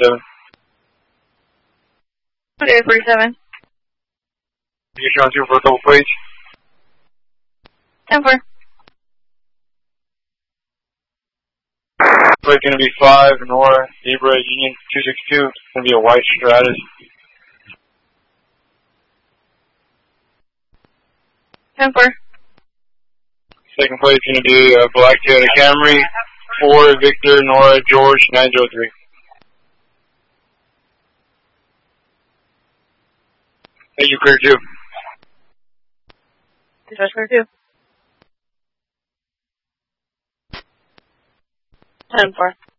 47. Okay, 47. You on 2 for a couple plates. 10-4. Plate's going to be 5, Nora, Zebra, Union 262. It's going to be a white Stratus. 10-4. Second plate is going to be a black Toyota Camry, 4, Victor, Nora, George, 903. Thank you, clear 2. Dispatch clear 2. 10-4.